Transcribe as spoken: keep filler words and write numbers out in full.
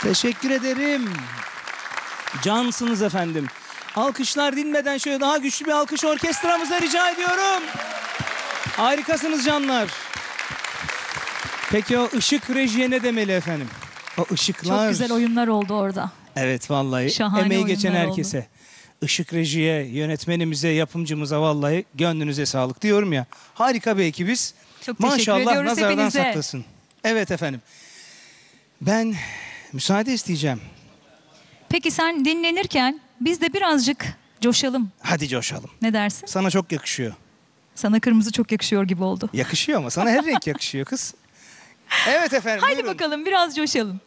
Teşekkür ederim. Cansınız efendim. Alkışlar dinmeden şöyle daha güçlü bir alkış orkestramıza rica ediyorum. Harikasınız canlar. Peki o ışık rejiye ne demeli efendim? O ışıklar. Çok güzel oyunlar oldu orada. Evet vallahi. Şahane Emeği geçen oyunlar herkese. Oldu. Işık rejiye, yönetmenimize, yapımcımıza vallahi gönlünüze sağlık diyorum ya. Harika bir ekibiz. Çok teşekkür Maşallah ediyoruz nazardan hepinize. saklasın. Evet efendim. Ben müsaade isteyeceğim. Peki sen dinlenirken biz de birazcık coşalım. Hadi coşalım. Ne dersin? Sana çok yakışıyor. Sana kırmızı çok yakışıyor gibi oldu. Yakışıyor ama sana her renk yakışıyor kız. Evet efendim. Haydi buyurun. bakalım biraz coşalım.